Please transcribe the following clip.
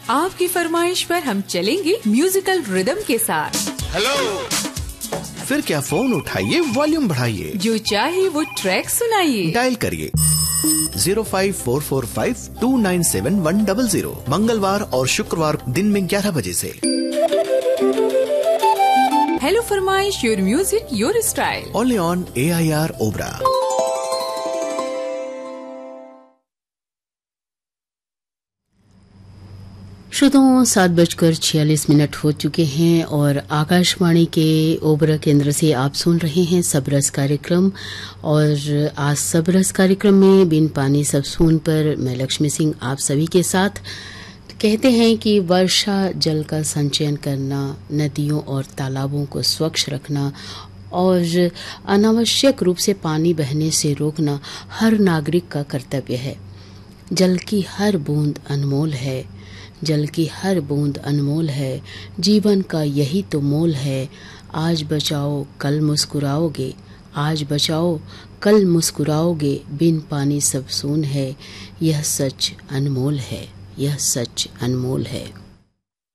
आपकी फरमाइश पर हम चलेंगे म्यूजिकल रिदम के साथ। हेलो, फिर क्या फोन उठाइए, वॉल्यूम बढ़ाइए, जो चाहे वो ट्रैक सुनाइए। डायल करिए 05445297100 मंगलवार और शुक्रवार दिन में 11 बजे से। हेलो फरमाइश, your music your style, only on AIR Obra. श्रोताओं, 7:46 हो चुके हैं और आकाशवाणी के ओबरा केंद्र से आप सुन रहे हैं सबरस कार्यक्रम। और आज सबरस कार्यक्रम में बिन पानी सब सून पर मैं लक्ष्मी सिंह आप सभी के साथ। कहते हैं कि वर्षा जल का संचयन करना, नदियों और तालाबों को स्वच्छ रखना और अनावश्यक रूप से पानी बहने से रोकना हर नागरिक का कर्तव्य है। जल की हर बूंद अनमोल है, जल की हर बूंद अनमोल है, जीवन का यही तो मोल है। आज बचाओ कल मुस्कुराओगे, आज बचाओ कल मुस्कुराओगे, बिन पानी सब सून है, यह सच अनमोल है, यह सच अनमोल है।